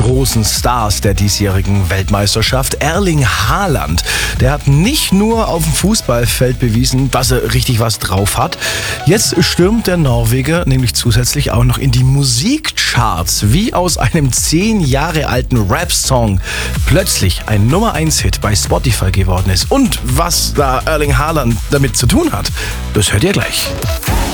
großen Stars der diesjährigen Weltmeisterschaft, Erling Haaland. Der hat nicht nur auf dem Fußballfeld bewiesen, dass er richtig was drauf hat. Jetzt stürmt der Norweger nämlich zusätzlich auch noch in die Musikcharts, wie aus einem 10 Jahre alten Rap-Song plötzlich ein Nummer-1-Hit bei Spotify geworden ist. Und was da Erling Haaland damit zu tun hat, das hört ihr gleich.